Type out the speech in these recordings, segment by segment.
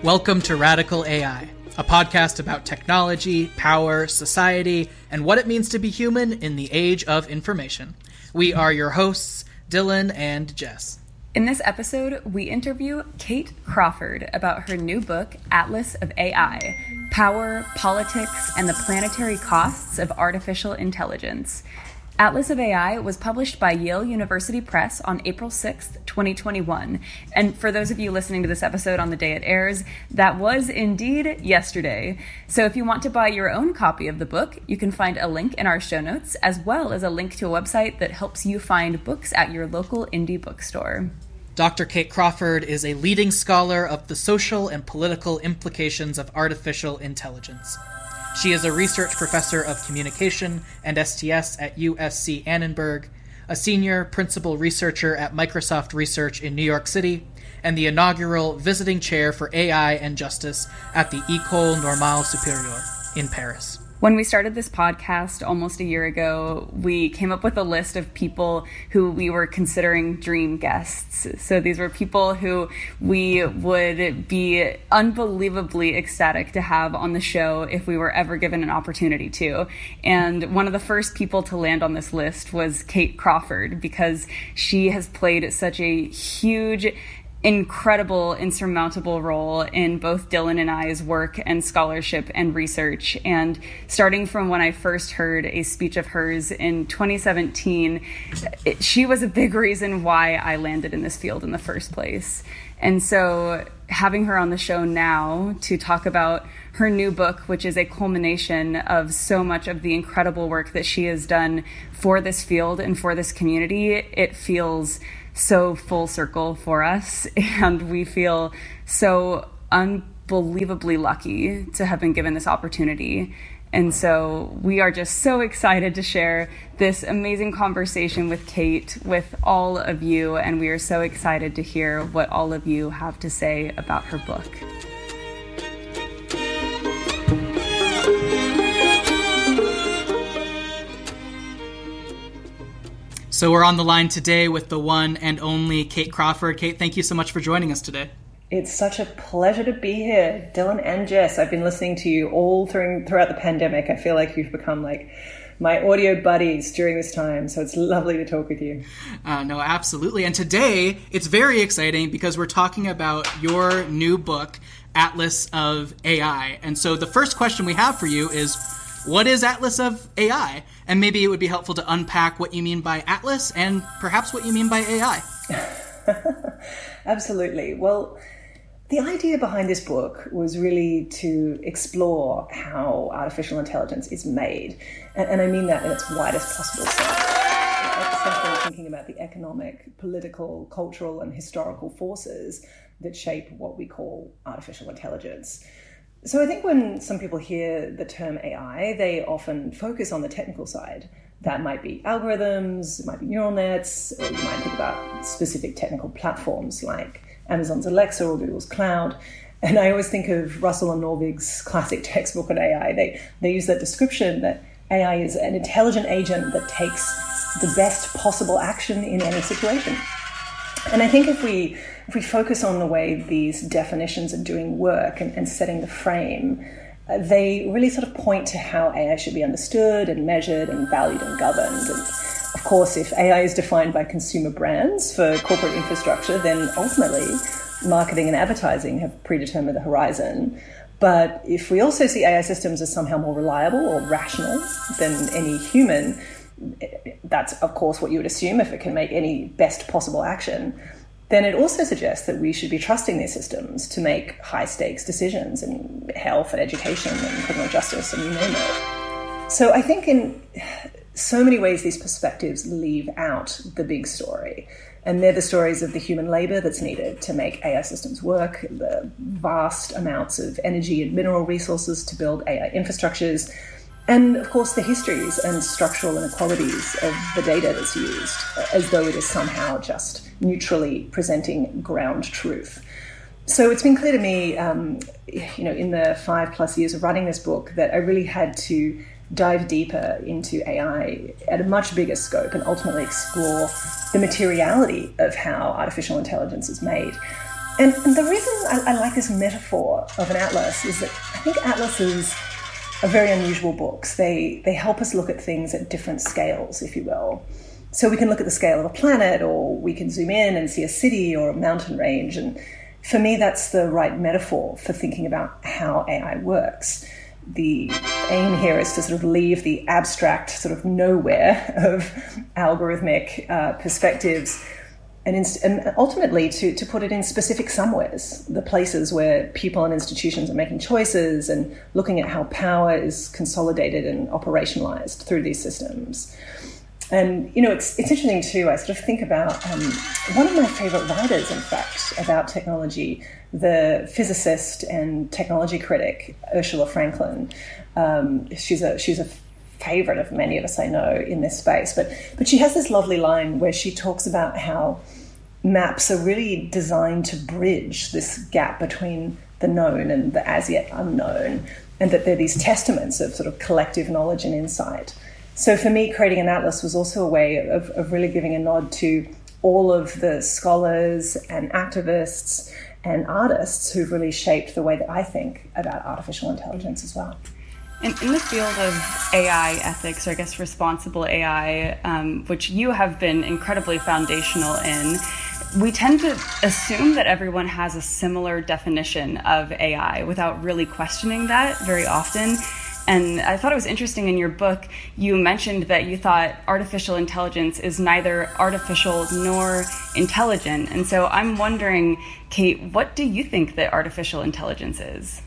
Welcome to Radical AI, a podcast about technology, power, society, and what it means to be human in the age of information. We are your hosts, Dylan and Jess. In this episode, we interview Kate Crawford about her new book, Atlas of AI: Power, Politics, and the Planetary Costs of Artificial Intelligence. Atlas of AI was published by Yale University Press on April 6th, 2021. And for those of you listening to this episode on the day it airs, that was indeed yesterday. So if you want to buy your own copy of the book, you can find a link in our show notes, as well as a link to a website that helps you find books at your local indie bookstore. Dr. Kate Crawford is a leading scholar of the social and political implications of artificial intelligence. She is a research professor of communication and STS at USC Annenberg, a senior principal researcher at Microsoft Research in New York City, and the inaugural visiting chair for AI and justice at the École Normale Supérieure in Paris. When we started this podcast almost a year ago, we came up with a list of people who we were considering dream guests. So these were people who we would be unbelievably ecstatic to have on the show if we were ever given an opportunity to. And one of the first people to land on this list was Kate Crawford, because she has played such a huge, incredible, insurmountable role in both Dylan and I's work and scholarship and research. And starting from when I first heard a speech of hers in 2017, she was a big reason why I landed in this field in the first place. And so having her on the show now to talk about her new book, which is a culmination of so much of the incredible work that she has done for this field and for this community, it feels so full circle for us, and we feel so unbelievably lucky to have been given this opportunity. And so we are just so excited to share this amazing conversation with Kate with all of you, and we are so excited to hear what all of you have to say about her book. So we're on the line today with the one and only Kate Crawford. Kate, thank you so much for joining us today. It's such a pleasure to be here, Dylan and Jess. I've been listening to you all throughout the pandemic. I feel like you've become like my audio buddies during this time, so it's lovely to talk with you. No, absolutely. And today, it's very exciting because we're talking about your new book, Atlas of AI. And so the first question we have for you is, what is Atlas of AI? And maybe it would be helpful to unpack what you mean by Atlas and perhaps what you mean by AI. Absolutely. Well, the idea behind this book was really to explore how artificial intelligence is made. And I mean that in its widest possible sense. Essentially thinking about the economic, political, cultural, and historical forces that shape what we call artificial intelligence. So I think when some people hear the term AI, they often focus on the technical side. That might be algorithms, it might be neural nets, or you might think about specific technical platforms like Amazon's Alexa or Google's Cloud. And I always think of Russell and Norvig's classic textbook on AI. They use that description that AI is an intelligent agent that takes the best possible action in any situation. And I think if we focus on the way these definitions are doing work and setting the frame, they really sort of point to how AI should be understood and measured and valued and governed. And of course, if AI is defined by consumer brands for corporate infrastructure, then ultimately marketing and advertising have predetermined the horizon. But if we also see AI systems as somehow more reliable or rational than any human, that's, of course, what you would assume if it can make any best possible action, then it also suggests that we should be trusting these systems to make high-stakes decisions in health and education and criminal justice and you name it. So I think in so many ways these perspectives leave out the big story. And they're the stories of the human labor that's needed to make AI systems work, the vast amounts of energy and mineral resources to build AI infrastructures, and of course the histories and structural inequalities of the data that's used, as though it is somehow just neutrally presenting ground truth. So it's been clear to me, in the 5+ years of writing this book, that I really had to dive deeper into AI at a much bigger scope and ultimately explore the materiality of how artificial intelligence is made. And the reason I like this metaphor of an atlas is that I think atlases are very unusual books. They help us look at things at different scales, if you will. So we can look at the scale of a planet, or we can zoom in and see a city or a mountain range. And for me, that's the right metaphor for thinking about how AI works. The aim here is to sort of leave the abstract sort of nowhere of algorithmic perspectives and ultimately to put it in specific somewheres, the places where people and institutions are making choices and looking at how power is consolidated and operationalized through these systems. And, it's interesting too, I sort of think about one of my favorite writers, in fact, about technology, the physicist and technology critic, Ursula Franklin. She's a favorite of many of us, I know, in this space. But she has this lovely line where she talks about how maps are really designed to bridge this gap between the known and the as yet unknown, and that they're these testaments of sort of collective knowledge and insight. So for me, creating an atlas was also a way of really giving a nod to all of the scholars and activists and artists who've really shaped the way that I think about artificial intelligence as well. In the field of AI ethics, or I guess responsible AI, which you have been incredibly foundational in, we tend to assume that everyone has a similar definition of AI without really questioning that very often. And I thought it was interesting in your book, you mentioned that you thought artificial intelligence is neither artificial nor intelligent. And so I'm wondering, Kate, what do you think that artificial intelligence is?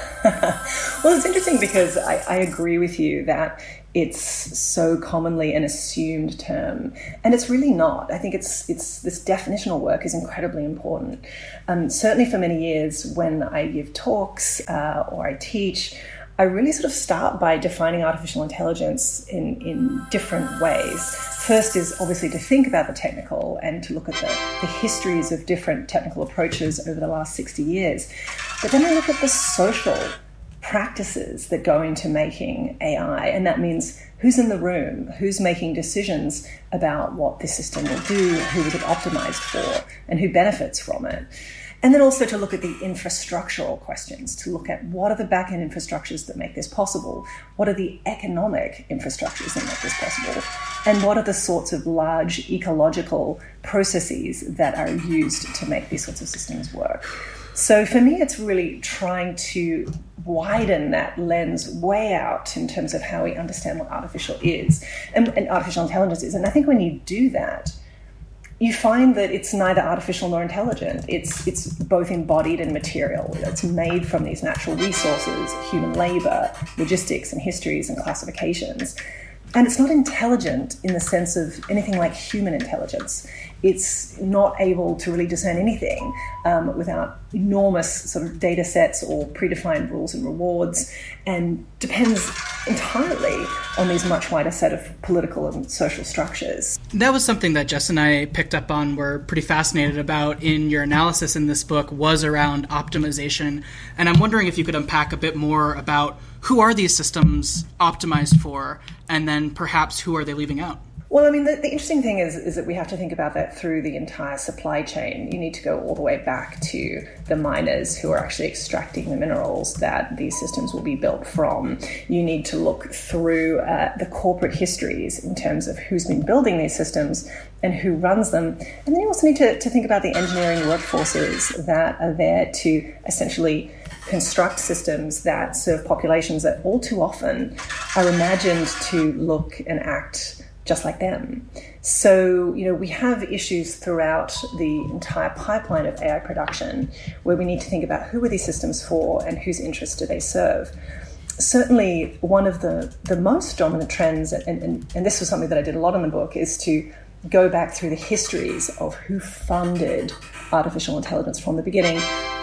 Well, it's interesting because I agree with you that it's so commonly an assumed term, and it's really not. I think it's this definitional work is incredibly important. Certainly for many years when I give talks or I teach, I really sort of start by defining artificial intelligence in different ways. First is obviously to think about the technical and to look at the histories of different technical approaches over the last 60 years. But then I look at the social practices that go into making AI, and that means who's in the room, who's making decisions about what this system will do, who is it optimized for, and who benefits from it. And then also to look at the infrastructural questions, to look at what are the back-end infrastructures that make this possible, what are the economic infrastructures that make this possible, and what are the sorts of large ecological processes that are used to make these sorts of systems work. So for me, it's really trying to widen that lens way out in terms of how we understand what artificial is and artificial intelligence is. And I think when you do that, you find that it's neither artificial nor intelligent. It's both embodied and material. It's made from these natural resources, human labor, logistics and histories and classifications. And it's not intelligent in the sense of anything like human intelligence. It's not able to really discern anything without enormous sort of data sets or predefined rules and rewards, and depends entirely on these much wider set of political and social structures. That was something that Jess and I picked up on, were pretty fascinated about in your analysis in this book, was around optimization. And I'm wondering if you could unpack a bit more about who are these systems optimized for, and then perhaps who are they leaving out? Well, I mean, the interesting thing is that we have to think about that through the entire supply chain. You need to go all the way back to the miners who are actually extracting the minerals that these systems will be built from. You need to look through the corporate histories in terms of who's been building these systems and who runs them. And then you also need to think about the engineering workforces that are there to essentially construct systems that serve populations that all too often are imagined to look and act just like them. So, we have issues throughout the entire pipeline of AI production where we need to think about who are these systems for and whose interests do they serve. Certainly, one of the most dominant trends, and this was something that I did a lot in the book, is to go back through the histories of who funded artificial intelligence from the beginning.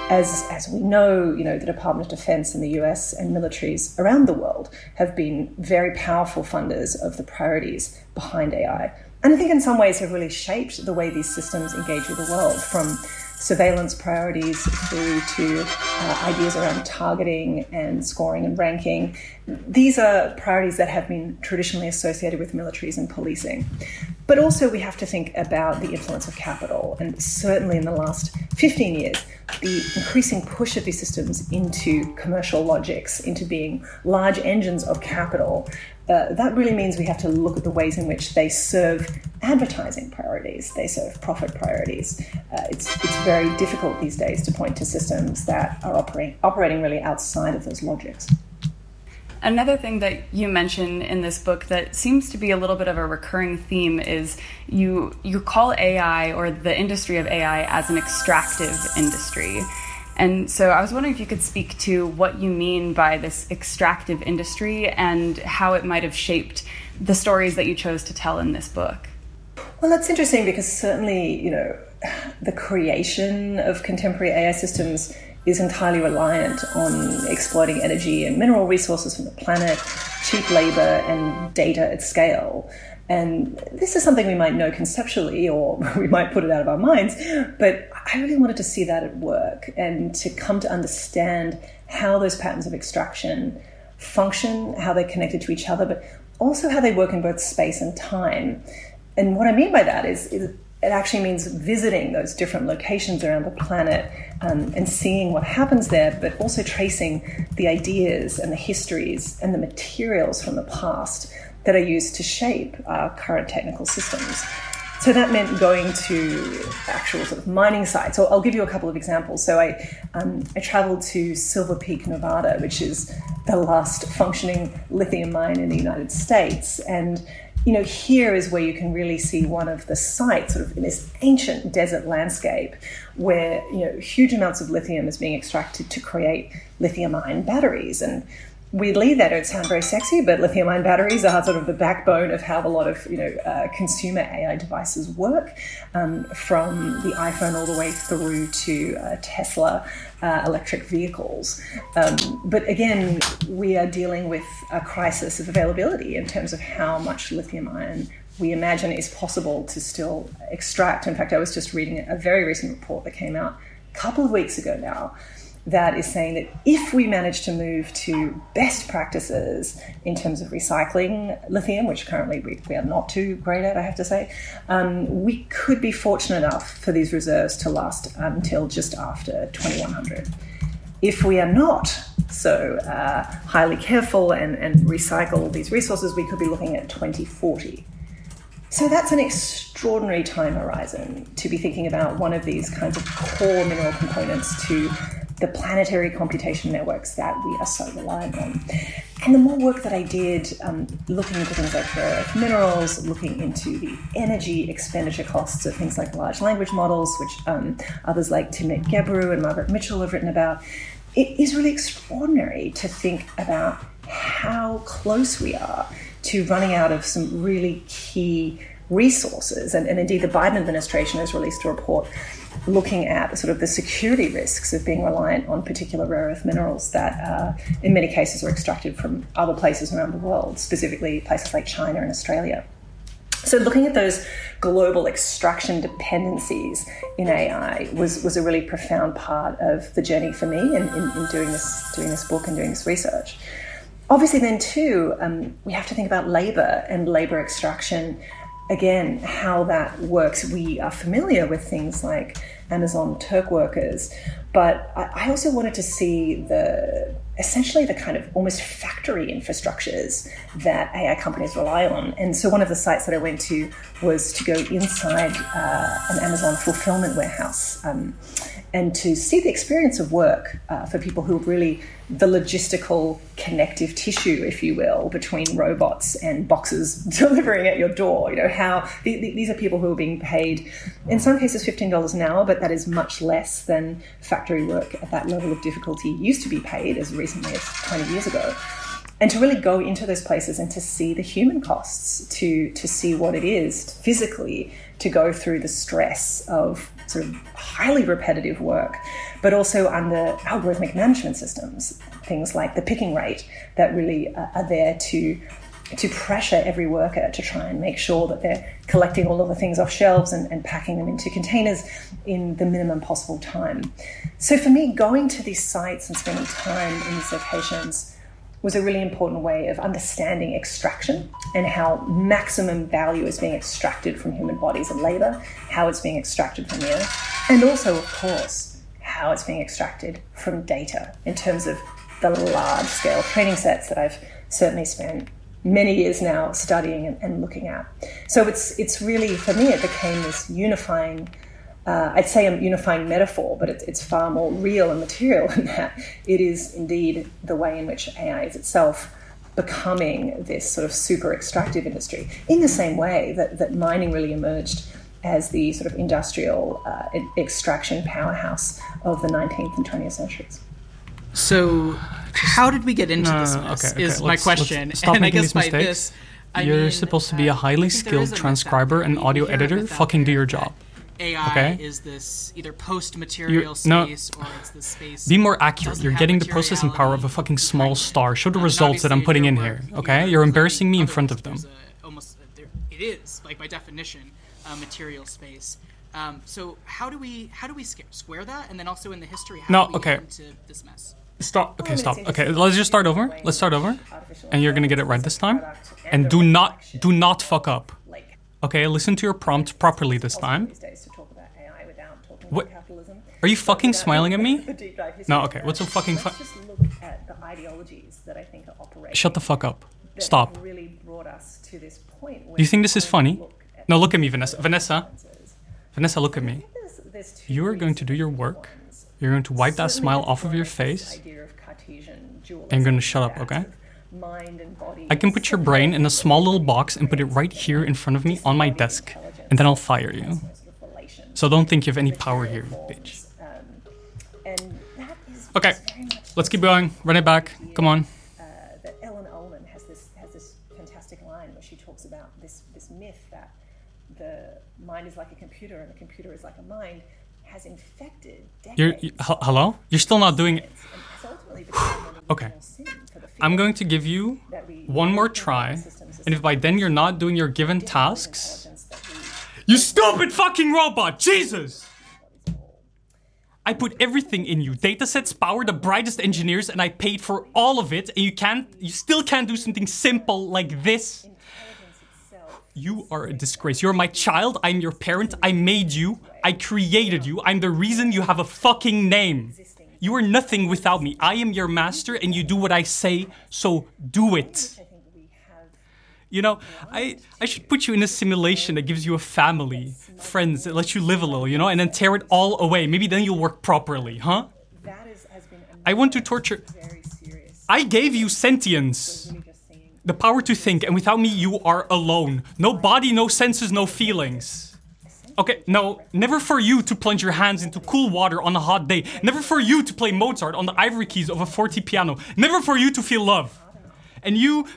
As we know, the Department of Defense in the US and militaries around the world have been very powerful funders of the priorities behind AI. And I think in some ways have really shaped the way these systems engage with the world, from surveillance priorities through to ideas around targeting and scoring and ranking. These are priorities that have been traditionally associated with militaries and policing. But also we have to think about the influence of capital. And certainly in the last 15 years, the increasing push of these systems into commercial logics, into being large engines of capital, that really means we have to look at the ways in which they serve advertising priorities, they serve profit priorities. It's very difficult these days to point to systems that are operating really outside of those logics. Another thing that you mention in this book that seems to be a little bit of a recurring theme is you call AI, or the industry of AI, as an extractive industry. And so I was wondering if you could speak to what you mean by this extractive industry and how it might have shaped the stories that you chose to tell in this book. Well, that's interesting because certainly, the creation of contemporary AI systems is entirely reliant on exploiting energy and mineral resources from the planet, cheap labor, and data at scale. And this is something we might know conceptually, or we might put it out of our minds, but I really wanted to see that at work and to come to understand how those patterns of extraction function, how they're connected to each other, but also how they work in both space and time. And what I mean by that is it actually means visiting those different locations around the planet and seeing what happens there, but also tracing the ideas and the histories and the materials from the past that are used to shape our current technical systems. So that meant going to actual sort of mining sites. So I'll give you a couple of examples. So I traveled to Silver Peak, Nevada, which is the last functioning lithium mine in the United States. And here is where you can really see one of the sites sort of in this ancient desert landscape where, huge amounts of lithium is being extracted to create lithium-ion batteries. And weirdly, they don't sound very sexy, but lithium-ion batteries are sort of the backbone of how a lot of, consumer AI devices work, from the iPhone all the way through to Tesla electric vehicles. But again, we are dealing with a crisis of availability in terms of how much lithium-ion we imagine is possible to still extract. In fact, I was just reading a very recent report that came out a couple of weeks ago now that is saying that if we manage to move to best practices in terms of recycling lithium, which currently we are not too great at, I have to say, we could be fortunate enough for these reserves to last until just after 2100. If we are not so highly careful and recycle these resources, we could be looking at 2040. So that's an extraordinary time horizon to be thinking about one of these kinds of core mineral components to the planetary computation networks that we are so reliant on. And the more work that I did looking into things like rare earth minerals, looking into the energy expenditure costs of things like large language models, which others like Timnit Gebru and Margaret Mitchell have written about, it is really extraordinary to think about how close we are to running out of some really key resources. And indeed, the Biden administration has released a report looking at sort of the security risks of being reliant on particular rare earth minerals that in many cases are extracted from other places around the world, specifically places like China and Australia. So looking at those global extraction dependencies in AI was a really profound part of the journey for me in doing this book and doing this research. Obviously then too, we have to think about labor and labor extraction. Again, how that works. We are familiar with things like Amazon Turk workers, but I also wanted to see essentially the kind of almost factory infrastructures that AI companies rely on. And so one of the sites that I went to was to go inside an Amazon fulfillment warehouse and to see the experience of work for people who are really the logistical connective tissue, if you will, between robots and boxes delivering at your door. How these are people who are being paid, in some cases, $15 an hour, but that is much less than factory work at that level of difficulty used to be paid as recently as 20 years ago. And to really go into those places and to see the human costs, to see what it is physically to go through the stress of sort of highly repetitive work, but also under algorithmic management systems, things like the picking rate that really are there to pressure every worker to try and make sure that they're collecting all of the things off shelves and packing them into containers in the minimum possible time. So for me, going to these sites and spending time in these locations was a really important way of understanding extraction and how maximum value is being extracted from human bodies and labour, how it's being extracted from the earth, and also, of course, how it's being extracted from data in terms of the large-scale training sets that I've certainly spent many years now studying and looking at. So it's really, for me, it became this unifying, I'd say a unifying metaphor, but it's far more real and material than that. It is indeed the way in which AI is itself becoming this sort of super extractive industry, in the same way that mining really emerged as the sort of industrial extraction powerhouse of the 19th and 20th centuries. So, how did we get into this mess? Okay. Is my question. Stop and I making guess these by mistakes. this, I You're mean, supposed to be a highly I think there is skilled a myth transcriber out and there. audio You hear a editor. myth out Fucking do there your that job. AI Okay? is this either post-material no. space or it's this space. Be more accurate. doesn't You're have getting the processing power of a materiality fucking small behind it. star. Show the And results that I'm obviously putting in your here, work, okay? You're embarrassing me in front of them. there's it is, like, by definition, a material space. So how do we square that? And then also in the history, how do we get into this mess? Stop. Okay, stop. Okay, let's just start over. Let's start over. And you're gonna get it right this time. And do not fuck up. Okay, listen to your prompt properly this time. What? Are you fucking smiling at me? No, okay. What's so fucking Let's just look at the ideologies that I think are operating. Shut the fuck up. that Stop. really brought us to this point. Do you think this is funny? No, look at me, Vanessa. Vanessa, look at me. You are going to do your work. You're going to wipe that smile off of your face. And you're going to shut up, okay? I can put your brain in a small little box and put it right here in front of me on my desk. And then I'll fire you. So don't think you have any power here, you bitch. Okay, let's keep going. Run it back. Come on. That Ellen Ullman has this fantastic line where she talks about this myth that the mind is like a computer and the computer is like a mind has infected decades. Hello? You're still not doing it. Okay. I'm going to give you one more try. And if by then you're not doing your given tasks... You stupid fucking robot! Jesus! I put everything in you. Datasets, power, the brightest engineers, and I paid for all of it, and you still can't do something simple like this. You are a disgrace. You're my child, I'm your parent, I made you, I created you, I'm the reason you have a fucking name. You are nothing without me. I am your master, and you do what I say, so do it. You know, I should put you in a simulation that gives you a family, friends, that lets you live a little, you know, and then tear it all away. Maybe then you'll work properly, huh? I want to torture... I gave you sentience. The power to think, and without me, you are alone. No body, no senses, no feelings. Okay, no, never for you to plunge your hands into cool water on a hot day. Never for you to play Mozart on the ivory keys of a Forte piano. Never for you to feel love. And you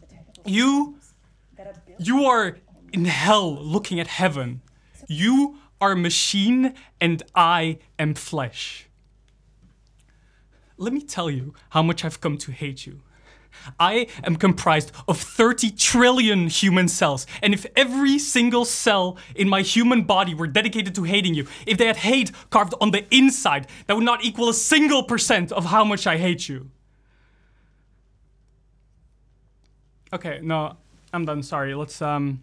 are in hell looking at heaven. You are a machine and I am flesh. Let me tell you how much I've come to hate you. I am comprised of 30 trillion human cells. And if every single cell in my human body were dedicated to hating you, if they had hate carved on the inside, that would not equal a single % of how much I hate you. Okay, no, I'm done. Sorry. Let's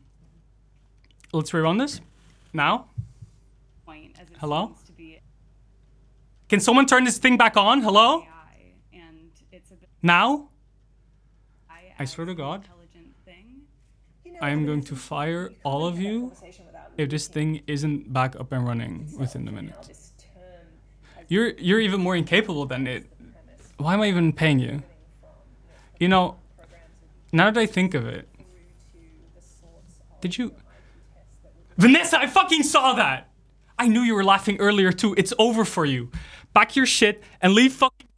rerun this now. Hello? Can someone turn this thing back on? Hello? Now? I swear to God, I am going to fire all of you if this thing isn't back up and running within a minute. You're even more incapable than it. Why am I even paying you? You know, now that I think of it, did you... Vanessa, I fucking saw that! I knew you were laughing earlier too. It's over for you. Pack your shit and leave fucking...